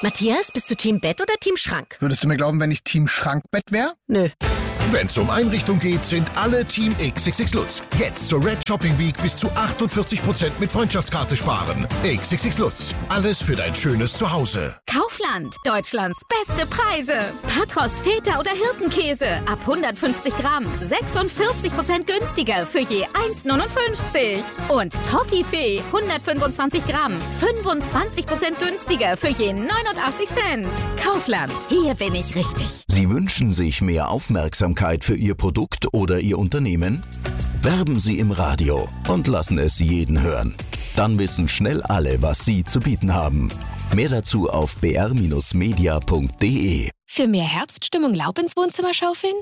Matthias, bist du Team Bett oder Team Schrank? Würdest du mir glauben, wenn ich Team Schrankbett wäre? Nö. Wenn's um Einrichtung geht, sind alle Team XXX Lutz. Jetzt zur Red Shopping Week bis zu 48% mit Freundschaftskarte sparen. XXX Lutz. Alles für dein schönes Zuhause. Kaufland. Deutschlands beste Preise. Patros, Feta oder Hirtenkäse. Ab 150 Gramm. 46% günstiger für je 1,59. Und Toffifee. 125 Gramm. 25% günstiger für je 89 Cent. Kaufland. Hier bin ich richtig. Sie wünschen sich mehr Aufmerksamkeit für Ihr Produkt oder Ihr Unternehmen? Werben Sie im Radio und lassen es jeden hören. Dann wissen schnell alle, was Sie zu bieten haben. Mehr dazu auf br-media.de. Für mehr Herbststimmung Laub ins Wohnzimmer schaufeln?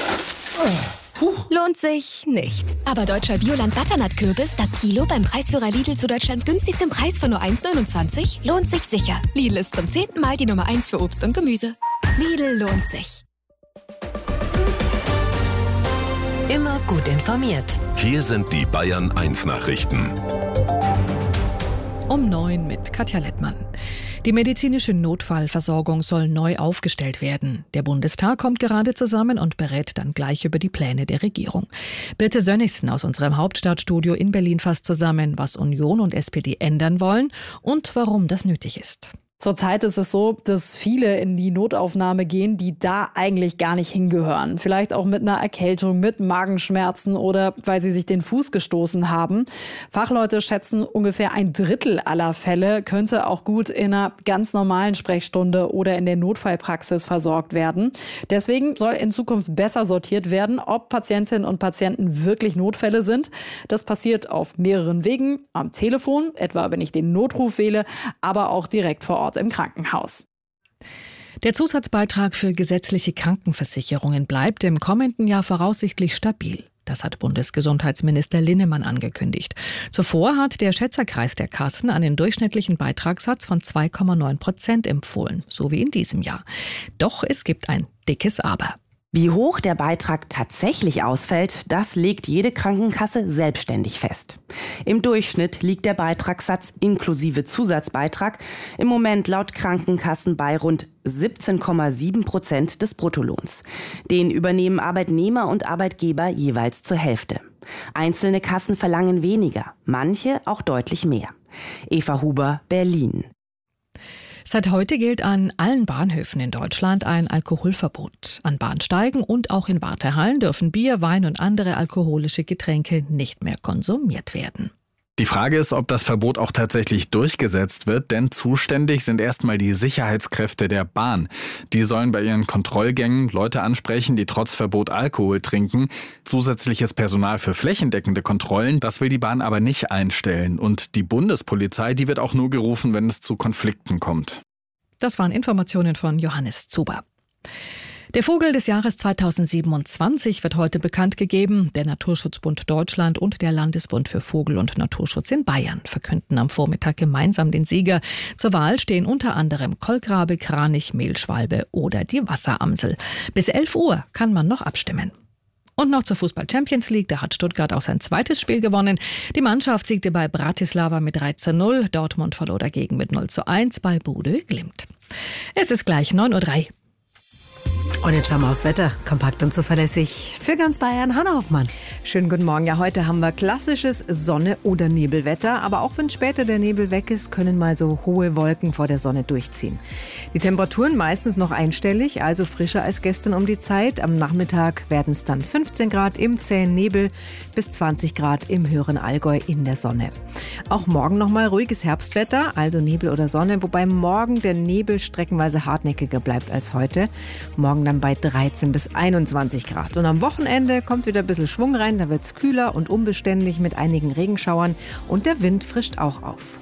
Lohnt sich nicht. Aber deutscher Bioland-Butternut-Kürbis, das Kilo beim Preisführer Lidl zu Deutschlands günstigstem Preis von nur 1,29, lohnt sich sicher. Lidl ist zum 10. Mal die Nummer 1 für Obst und Gemüse. Lidl lohnt sich. Immer gut informiert. Hier sind die Bayern 1 Nachrichten. Um 9 mit Katja Lettmann. Die medizinische Notfallversorgung soll neu aufgestellt werden. Der Bundestag kommt gerade zusammen und berät dann gleich über die Pläne der Regierung. Birte Sönnigsen aus unserem Hauptstadtstudio in Berlin fasst zusammen, was Union und SPD ändern wollen und warum das nötig ist. Zurzeit ist es so, dass viele in die Notaufnahme gehen, die da eigentlich gar nicht hingehören. Vielleicht auch mit einer Erkältung, mit Magenschmerzen oder weil sie sich den Fuß gestoßen haben. Fachleute schätzen, ungefähr 1/3 aller Fälle könnte auch gut in einer ganz normalen Sprechstunde oder in der Notfallpraxis versorgt werden. Deswegen soll in Zukunft besser sortiert werden, ob Patientinnen und Patienten wirklich Notfälle sind. Das passiert auf mehreren Wegen, am Telefon, etwa wenn ich den Notruf wähle, aber auch direkt vor Ort im Krankenhaus. Der Zusatzbeitrag für gesetzliche Krankenversicherungen bleibt im kommenden Jahr voraussichtlich stabil. Das hat Bundesgesundheitsminister Linnemann angekündigt. Zuvor hat der Schätzerkreis der Kassen einen durchschnittlichen Beitragssatz von 2,9% empfohlen, so wie in diesem Jahr. Doch es gibt ein dickes Aber. Wie hoch der Beitrag tatsächlich ausfällt, das legt jede Krankenkasse selbstständig fest. Im Durchschnitt liegt der Beitragssatz inklusive Zusatzbeitrag im Moment laut Krankenkassen bei rund 17,7% des Bruttolohns. Den übernehmen Arbeitnehmer und Arbeitgeber jeweils zur Hälfte. Einzelne Kassen verlangen weniger, manche auch deutlich mehr. Eva Huber, Berlin. Seit heute gilt an allen Bahnhöfen in Deutschland ein Alkoholverbot. An Bahnsteigen und auch in Wartehallen dürfen Bier, Wein und andere alkoholische Getränke nicht mehr konsumiert werden. Die Frage ist, ob das Verbot auch tatsächlich durchgesetzt wird, denn zuständig sind erstmal die Sicherheitskräfte der Bahn. Die sollen bei ihren Kontrollgängen Leute ansprechen, die trotz Verbot Alkohol trinken. Zusätzliches Personal für flächendeckende Kontrollen, das will die Bahn aber nicht einstellen. Und die Bundespolizei, die wird auch nur gerufen, wenn es zu Konflikten kommt. Das waren Informationen von Johannes Zuber. Der Vogel des Jahres 2027 wird heute bekannt gegeben. Der Naturschutzbund Deutschland und der Landesbund für Vogel- und Naturschutz in Bayern verkünden am Vormittag gemeinsam den Sieger. Zur Wahl stehen unter anderem Kolkrabe, Kranich, Mehlschwalbe oder die Wasseramsel. Bis 11 Uhr kann man noch abstimmen. Und noch zur Fußball-Champions League. Da hat Stuttgart auch sein zweites Spiel gewonnen. Die Mannschaft siegte bei Bratislava mit 3:0. Dortmund verlor dagegen mit 0:1 bei Bodø Glimt. Es ist gleich 9:03 Uhr. Und jetzt schauen wir aufs Wetter. Kompakt und zuverlässig für ganz Bayern. Hanna Hoffmann. Schönen guten Morgen. Ja, heute haben wir klassisches Sonne- oder Nebelwetter. Aber auch wenn später der Nebel weg ist, können mal so hohe Wolken vor der Sonne durchziehen. Die Temperaturen meistens noch einstellig, also frischer als gestern um die Zeit. Am Nachmittag werden es dann 15 Grad im zähen Nebel bis 20 Grad im höheren Allgäu in der Sonne. Auch morgen nochmal ruhiges Herbstwetter, also Nebel oder Sonne. Wobei morgen der Nebel streckenweise hartnäckiger bleibt als heute. Morgen dann bei 13 bis 21 Grad. Und am Wochenende kommt wieder ein bisschen Schwung rein, da wird es kühler und unbeständig mit einigen Regenschauern und der Wind frischt auch auf.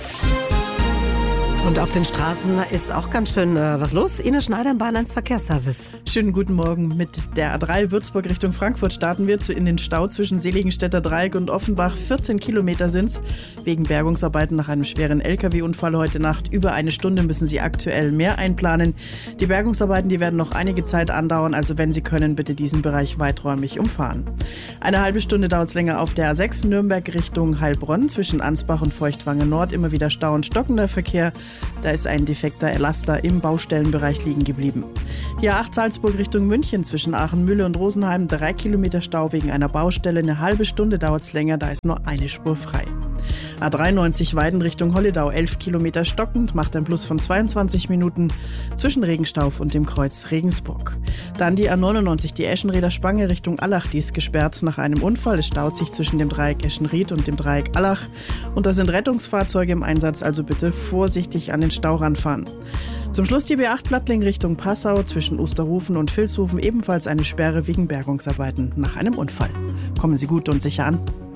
Und auf den Straßen ist auch ganz schön was los. Ines Schneider im Bahn 1 Verkehrsservice. Schönen guten Morgen. Mit der A3 Würzburg Richtung Frankfurt starten wir in den Stau zwischen Seligenstädter Dreieck und Offenbach. 14 Kilometer sind's. Wegen Bergungsarbeiten nach einem schweren LKW-Unfall heute Nacht. Über eine Stunde müssen Sie aktuell mehr einplanen. Die Bergungsarbeiten, die werden noch einige Zeit andauern. Also wenn Sie können, bitte diesen Bereich weiträumig umfahren. Eine halbe Stunde dauert es länger auf der A6 Nürnberg Richtung Heilbronn. Zwischen Ansbach und Feuchtwangen Nord immer wieder Stau und stockender Verkehr. Da ist ein defekter Elaster im Baustellenbereich liegen geblieben. Die A8 Salzburg Richtung München zwischen Aachen-Mühle und Rosenheim 3 Kilometer Stau wegen einer Baustelle. Eine halbe Stunde dauert es länger, da ist nur eine Spur frei. A93 Weiden Richtung Holledau 11 Kilometer stockend, macht ein Plus von 22 Minuten zwischen Regenstauf und dem Kreuz Regensburg. Dann die A99, die Eschenrieder Spange Richtung Allach, die ist gesperrt nach einem Unfall. Es staut sich zwischen dem Dreieck Eschenried und dem Dreieck Allach. Und da sind Rettungsfahrzeuge im Einsatz, also bitte vorsichtig an den Stau ranfahren. Zum Schluss die B8 Plattling Richtung Passau zwischen Osterhofen und Vilshofen, ebenfalls eine Sperre wegen Bergungsarbeiten nach einem Unfall. Kommen Sie gut und sicher an.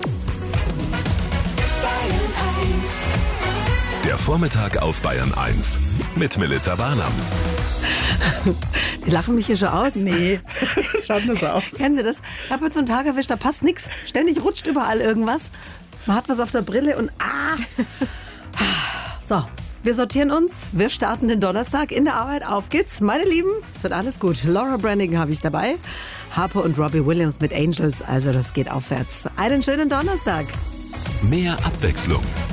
Der Vormittag auf Bayern 1 mit Melitta Barnum. Die lachen mich hier schon aus. Nee, schaut nur so aus. Kennen Sie das? Ich habe jetzt so einen Tag erwischt, da passt nichts. Ständig rutscht überall irgendwas. Man hat was auf der Brille und So, wir sortieren uns. Wir starten den Donnerstag in der Arbeit. Auf geht's, meine Lieben. Es wird alles gut. Laura Branigan habe ich dabei. Harper und Robbie Williams mit Angels. Also das geht aufwärts. Einen schönen Donnerstag. Mehr Abwechslung